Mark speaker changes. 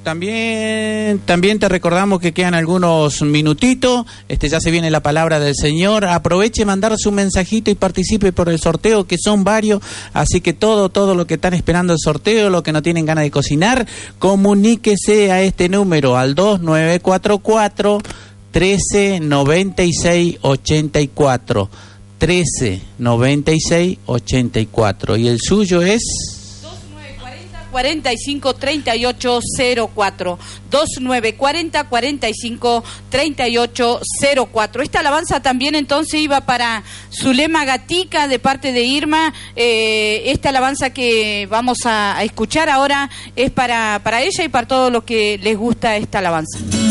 Speaker 1: También te recordamos que quedan algunos minutitos, ya se viene la palabra del Señor. Aproveche mandar su mensajito y participe por el sorteo, que son varios, así que todo lo que están esperando el sorteo, lo que no tienen ganas de cocinar, comuníquese a este número, al 2944 13 96 84, 13 96 84, y el suyo es
Speaker 2: 45 38 04, 2940 45 38 04. Esta alabanza también entonces iba para Zulema Gatica de parte de Irma. Esta alabanza que vamos a escuchar ahora es para ella y para todos los que les gusta esta alabanza.